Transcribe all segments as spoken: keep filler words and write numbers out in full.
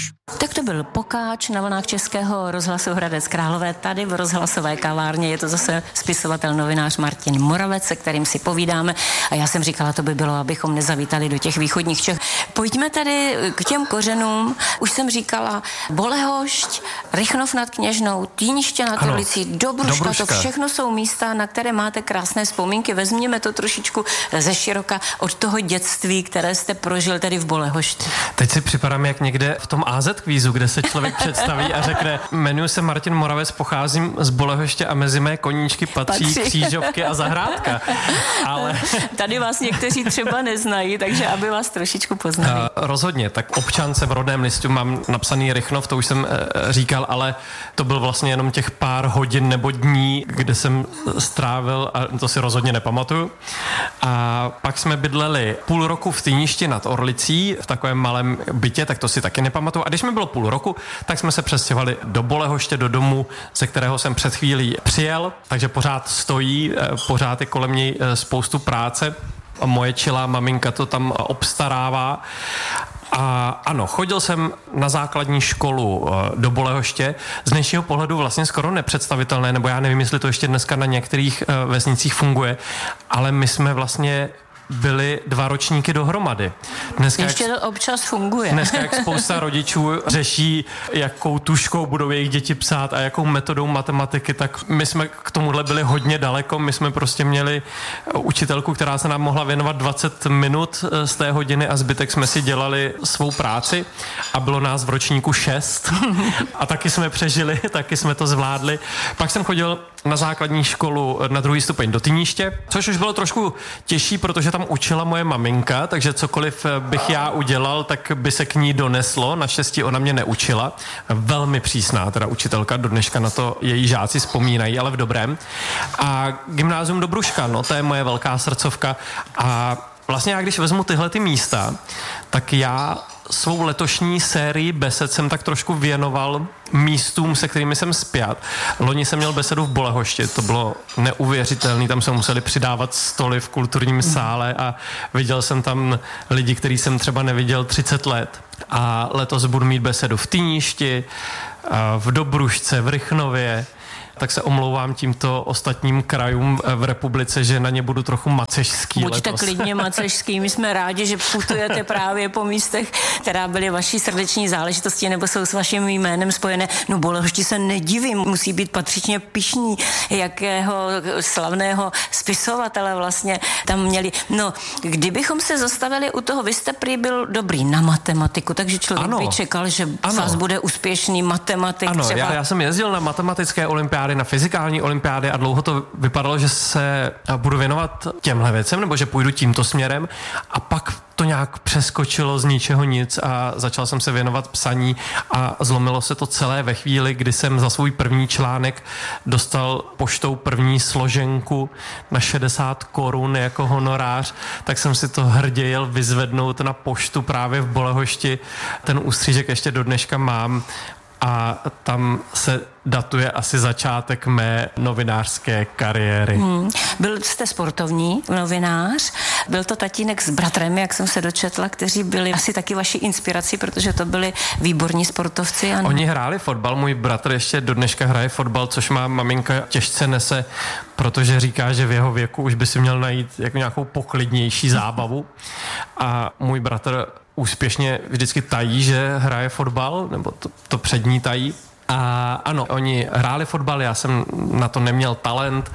Tak to byl Pokáč na vlnách Českého rozhlasu Hradec Králové. Tady v rozhlasové kavárně je to zase spisovatel, novinář Martin Moravec, se kterým si povídáme. A já jsem říkala, to by bylo, abychom nezavítali do těch východních Čech. Pojďme tady k těm kořenům. Už jsem říkala Bolehošť, Rychnov nad Kněžnou, Týniště nad Orlicí, Dobruška, Dobruška. To všechno jsou místa, na které máte krásné vzpomínky. Vezměme to trošičku ze široka od toho dětství, které jste prožil tady v Bolehošti. Teď si připadám jak někde v tom á zet kvízu, kde se člověk představí a řekne, jmenuji se Martin Moravec, pocházím z Bolehoště a mezi mé koníčky patří, patří. křížovky a zahrádka. Ale tady vás někteří třeba neznají, takže aby vás trošičku poznali. Uh, rozhodně, tak občance v rodném listu mám napsaný Rychnov, to už jsem uh, říkal, ale to byl vlastně jenom těch pár hodin nebo dní, kde jsem strávil, a to si rozhodně nepamatuju. A pak jsme bydleli půl roku v Týništi nad Orlicí, v takovém malém bytě, tak to si taky nepamatuju. A když mi bylo půl roku, tak jsme se přestěhovali do Bolehoště, do domu, ze kterého jsem před chvílí přijel, takže pořád stojí, pořád je kolem něj spoustu práce. A moje čilá maminka to tam obstarává. A ano, chodil jsem na základní školu do Bolehoště. Z dnešního pohledu vlastně skoro nepředstavitelné, nebo já nevím, jestli to ještě dneska na některých vesnicích funguje, ale my jsme vlastně byli dva ročníky dohromady. Dneska Ještě jak, to občas funguje. Dneska jak spousta rodičů řeší, jakou tužkou budou jejich děti psát a jakou metodou matematiky, tak my jsme k tomuhle byli hodně daleko. My jsme prostě měli učitelku, která se nám mohla věnovat dvacet minut z té hodiny a zbytek jsme si dělali svou práci a bylo nás v ročníku šest a taky jsme přežili, taky jsme to zvládli. Pak jsem chodil na základní školu na druhý stupeň do Týniště, což už bylo trošku těžší, protože tam učila moje maminka, takže cokoliv bych já udělal, tak by se k ní doneslo. Naštěstí ona mě neučila. Velmi přísná teda učitelka, do dneška na to její žáci vzpomínají, ale v dobrém. A gymnázium Dobruška, no to je moje velká srdcovka. A vlastně já, když vezmu tyhle ty místa, tak já svou letošní sérii besed jsem tak trošku věnoval místům, se kterými jsem spjat. Loni jsem měl besedu v Bolehošti, to bylo neuvěřitelné, tam jsme museli přidávat stoly v kulturním sále a viděl jsem tam lidi, který jsem třeba neviděl třicet let. A letos budu mít besedu v Týništi, v Dobrušce, v Rychnově. Tak se omlouvám tímto ostatním krajům v republice, že na ně budu trochu macešský Buďte letos. klidně macešský, my jsme rádi, že putujete právě po místech, která byly vaší srdeční záležitosti nebo jsou s vaším jménem spojené. No Bolehošti se nedivím, musí být patřičně pyšní, jakého slavného spisovatele vlastně tam měli. No, kdybychom se zastavili u toho, vy jste prý byl dobrý na matematiku, takže člověk ano. by čekal, že vás bude úspěšný matematik. Ano, třeba. Já, já jsem jezdil na matematické olympiády, na fyzikální olympiády a dlouho to vypadalo, že se budu věnovat těmhle věcem, nebo že půjdu tímto směrem a pak to nějak přeskočilo z ničeho nic a začal jsem se věnovat psaní a zlomilo se to celé ve chvíli, kdy jsem za svůj první článek dostal poštou první složenku na šedesát korun jako honorář, tak jsem si to hrdě jel vyzvednout na poštu právě v Bolehošti. Ten ústřížek ještě do dneška mám a tam se datuje asi začátek mé novinářské kariéry. Hmm. Byl jste sportovní novinář, byl to tatínek s bratrem, jak jsem se dočetla, kteří byli asi taky vaši inspirací, protože to byli výborní sportovci. Ano. Oni hráli fotbal, můj bratr ještě do dneška hraje fotbal, což má maminka těžce nese, protože říká, že v jeho věku už by si měl najít jako nějakou poklidnější zábavu. A můj bratr úspěšně vždycky tají, že hraje fotbal, nebo to, to před ní tají. A ano, oni hráli fotbal, já jsem na to neměl talent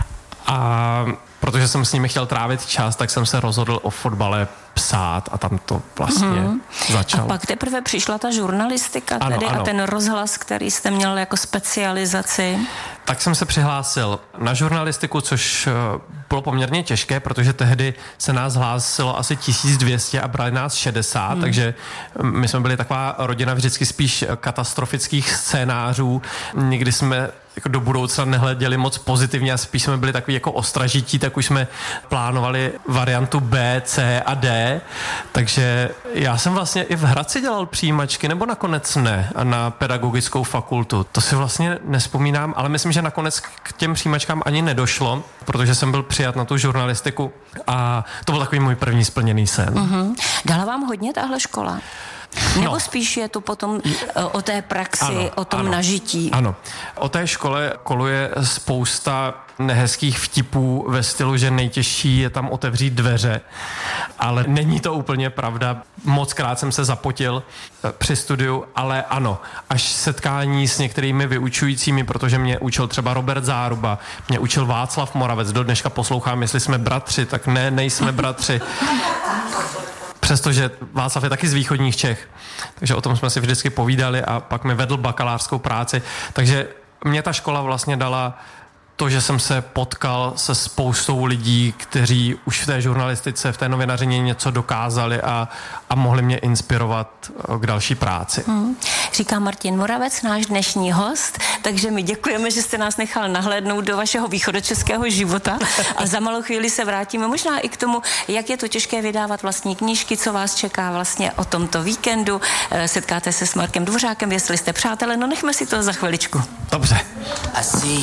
a protože jsem s nimi chtěl trávit čas, tak jsem se rozhodl o fotbale psát a tam to vlastně mm. začalo. A pak teprve přišla ta žurnalistika ano, tedy ano. a ten rozhlas, který jste měl jako specializaci. Tak jsem se přihlásil na žurnalistiku, což bylo poměrně těžké, protože tehdy se nás hlásilo asi tisíc dvě stě a brali nás šedesát, hmm. takže my jsme byli taková rodina vždycky spíš katastrofických scénářů. Nikdy jsme jako do budoucna nehleděli moc pozitivně a spíš jsme byli takový jako ostražití, tak už jsme plánovali variantu B, C a D, takže já jsem vlastně i v Hradci dělal přijímačky, nebo nakonec ne, na pedagogickou fakultu. To si vlastně nespomínám, ale myslím, že nakonec k těm přijímačkám ani nedošlo, protože jsem byl přijat na tu žurnalistiku a to byl takový můj první splněný sen. Uh-huh. Dala vám hodně tahle škola? Nebo no. spíš je to potom o té praxi, ano, o tom ano, nažití? Ano. O té škole koluje spousta nehezkých vtipů ve stylu, že nejtěžší je tam otevřít dveře, ale není to úplně pravda. Mockrát jsem se zapotil při studiu, ale ano, až setkání s některými vyučujícími, protože mě učil třeba Robert Záruba, mě učil Václav Moravec, do dneška poslouchám, jestli jsme bratři, tak ne, nejsme bratři. Přestože Václav je taky z východních Čech, takže o tom jsme si vždycky povídali a pak mi vedl bakalářskou práci. Takže mě ta škola vlastně dala to, že jsem se potkal se spoustou lidí, kteří už v té žurnalistice, v té novinařině něco dokázali a, a mohli mě inspirovat k další práci. Hmm. Říká Martin Moravec, náš dnešní host, takže my děkujeme, že jste nás nechal nahlédnout do vašeho východočeského života a za malou chvíli se vrátíme možná i k tomu, jak je to těžké vydávat vlastní knížky, co vás čeká vlastně o tomto víkendu. Setkáte se s Markem Dvořákem, jestli jste přátelé, no nechme si to za chviličku. Dobře.